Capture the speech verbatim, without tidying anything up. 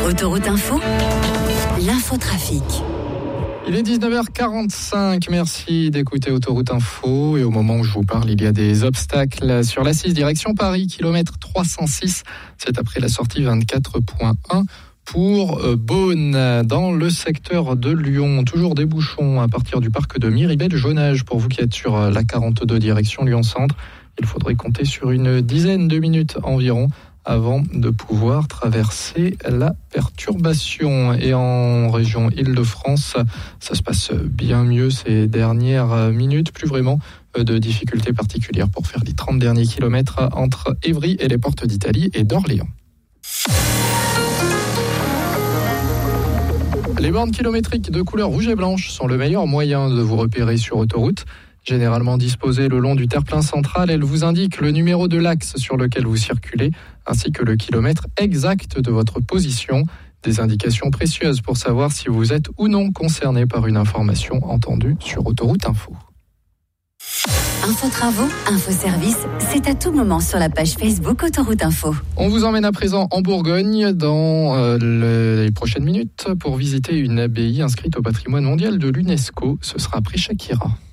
Autoroute Info, l'infotrafic. Il est dix-neuf heures quarante-cinq, merci d'écouter Autoroute Info. Et au moment où je vous parle, il y a des obstacles sur l'A six direction Paris, kilomètre trois cent six. C'est après la sortie vingt-quatre point un pour Beaune. Dans le secteur de Lyon, toujours des bouchons à partir du parc de Miribel-Jonage. Pour vous qui êtes sur la quarante-deux direction Lyon-Centre, il faudrait compter sur une dizaine de minutes environ avant de pouvoir traverser la perturbation. Et en région Île-de-France, ça se passe bien mieux ces dernières minutes. Plus vraiment de difficultés particulières pour faire les trente derniers kilomètres entre Évry et les portes d'Italie et d'Orléans. Les bornes kilométriques de couleur rouge et blanche sont le meilleur moyen de vous repérer sur autoroute. Généralement disposées le long du terre-plein central, elles vous indiquent le numéro de l'axe sur lequel vous circulez, ainsi que le kilomètre exact de votre position. Des indications précieuses pour savoir si vous êtes ou non concerné par une information entendue sur Autoroute Info. Info-travaux, info-service, c'est à tout moment sur la page Facebook Autoroute Info. On vous emmène à présent en Bourgogne dans euh, les prochaines minutes pour visiter une abbaye inscrite au patrimoine mondial de l'UNESCO. Ce sera après Shakira.